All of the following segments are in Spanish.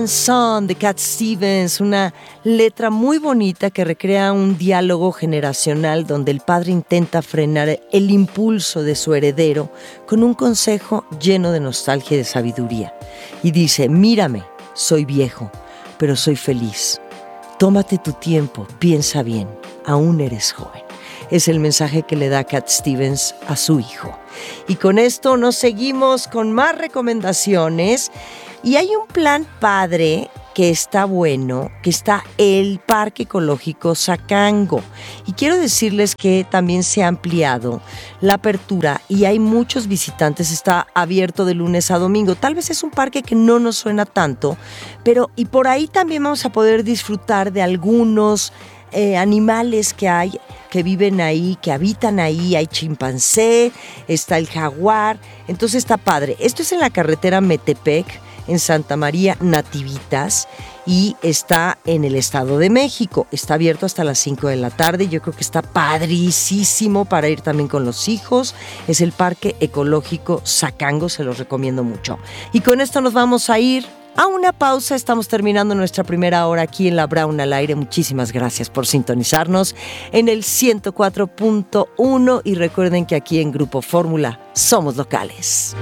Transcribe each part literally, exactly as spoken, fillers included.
Man's Son de Cat Stevens, una letra muy bonita que recrea un diálogo generacional donde el padre intenta frenar el impulso de su heredero con un consejo lleno de nostalgia y de sabiduría. Y dice: mírame, soy viejo, pero soy feliz. Tómate tu tiempo, piensa bien, aún eres joven. Es el mensaje que le da Cat Stevens a su hijo. Y con esto nos seguimos con más recomendaciones. Y hay un plan padre que está bueno, que está el Parque Ecológico Zacango. Y quiero decirles que también se ha ampliado la apertura y hay muchos visitantes. Está abierto de lunes a domingo. Tal vez es un parque que no nos suena tanto, pero y por ahí también vamos a poder disfrutar de algunos eh, animales que hay, que viven ahí, que habitan ahí. Hay chimpancé, está el jaguar. Entonces está padre. Esto es en la carretera Metepec, en Santa María Nativitas, y está en el Estado de México. Está abierto hasta las cinco de la tarde. Yo creo que está padrísimo para ir también con los hijos. Es el Parque Ecológico Zacango, se los recomiendo mucho. Y con esto nos vamos a ir a una pausa. Estamos terminando nuestra primera hora aquí en La Brown al aire. Muchísimas gracias por sintonizarnos en el ciento cuatro punto uno y recuerden que aquí en Grupo Fórmula somos locales.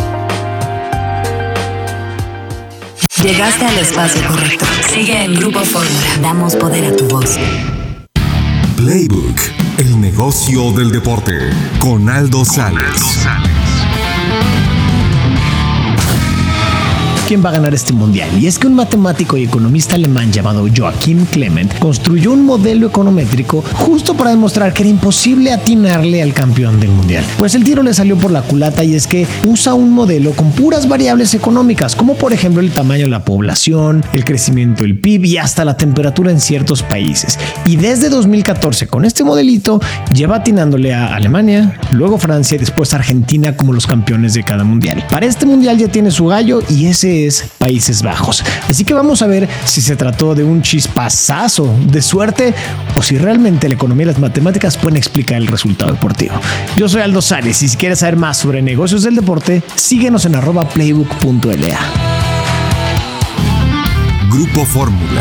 Llegaste al espacio correcto. Sigue en Grupo Fórmula. Damos poder a tu voz. Playbook, el negocio del deporte, con Aldo Sales. ¿Quién va a ganar este mundial? Y es que un matemático y economista alemán llamado Joachim Clement construyó un modelo econométrico justo para demostrar que era imposible atinarle al campeón del mundial. Pues el tiro le salió por la culata, y es que usa un modelo con puras variables económicas, como por ejemplo el tamaño de la población, el crecimiento del P I B y hasta la temperatura en ciertos países. Y desde dos mil catorce, con este modelito, lleva atinándole a Alemania, luego Francia y después Argentina como los campeones de cada mundial. Para este mundial ya tiene su gallo, y ese es Países Bajos. Así que vamos a ver si se trató de un chispazazo de suerte o si realmente la economía y las matemáticas pueden explicar el resultado deportivo. Yo soy Aldo Sales, y si quieres saber más sobre negocios del deporte, síguenos en arroba playbook punto l a. Grupo Fórmula.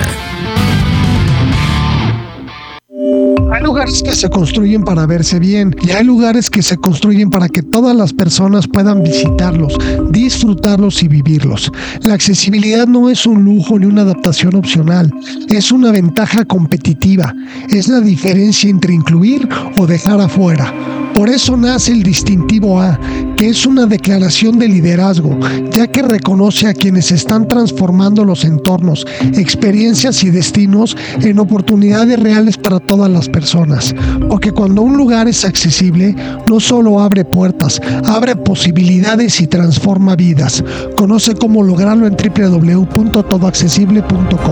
Hay lugares que se construyen para verse bien y hay lugares que se construyen para que todas las personas puedan visitarlos, disfrutarlos y vivirlos. La accesibilidad no es un lujo ni una adaptación opcional, es una ventaja competitiva, es la diferencia entre incluir o dejar afuera. Por eso nace el distintivo A, que es una declaración de liderazgo, ya que reconoce a quienes están transformando los entornos, experiencias y destinos en oportunidades reales para todas las personas. Porque cuando un lugar es accesible, no solo abre puertas, abre posibilidades y transforma vidas. Conoce cómo lograrlo en doble u doble u doble u punto todo accesible punto com.